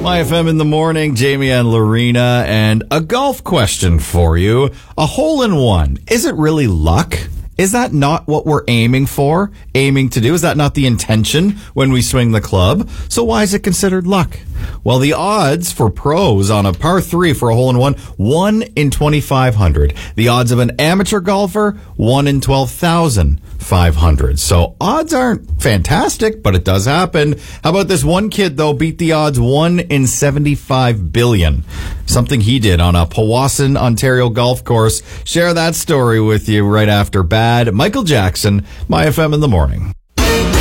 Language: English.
My FM in the morning, Jamie and Lorena, and a golf question for you. A hole-in-one, is it really luck? Is that not what we're aiming to do? Is that not the intention when we swing the club? So why is it considered luck? Well, the odds for pros on a par 3 for a hole-in-one, 1 in 2,500. The odds of an amateur golfer, 1 in 12,500. So odds aren't fantastic, but it does happen. How about this one kid, though, beat the odds 1 in 75 billion. Something he did on a Powassan, Ontario golf course. Share that story with you right after Bad. Michael Jackson, My FM in the morning.